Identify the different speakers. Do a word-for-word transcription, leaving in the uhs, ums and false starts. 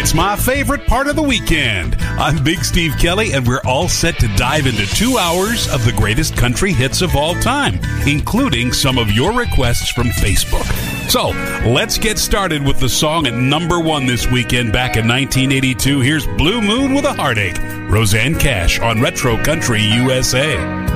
Speaker 1: It's my favorite part of the weekend. I'm Big Steve Kelly, and we're all set to dive into two hours of the greatest country hits of all time, including some of your requests from Facebook. So, let's get started with the song at number one this weekend back in nineteen eighty-two. Here's Blue Moon with a Heartache. Roseanne Cash on Retro Country U S A.